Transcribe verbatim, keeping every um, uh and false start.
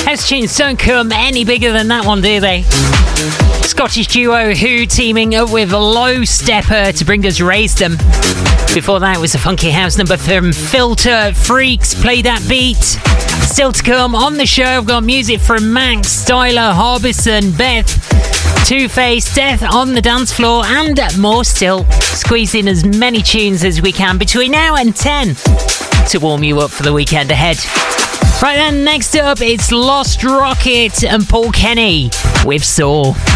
House tunes don't come any bigger than that one, do they? Scottish duo Who teaming up with Low Stepper to bring us Raise Them. Before that was a funky house number from Filter Freaks, Play That Beat. Still to come on the show, I've got music from Max, Styler, Harbison, Beth, Two-Face, Death on the Dance Floor, and more still. Squeezing as many tunes as we can between now and ten to warm you up for the weekend ahead. Right then, next up, it's Lost Rocket and Paul Kenny with Saw.